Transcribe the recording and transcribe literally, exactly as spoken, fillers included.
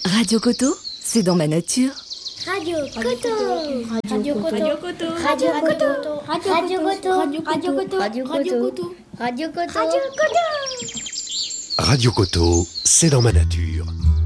Radio Coto, c'est dans ma nature. Radio Coto. Radio Coto. Radio Coto. Radio Coto. Radio Coto. Radio Coto. Radio Coto. Radio Coto. Radio Coto. Radio Coto. Radio Coto, c'est dans ma nature.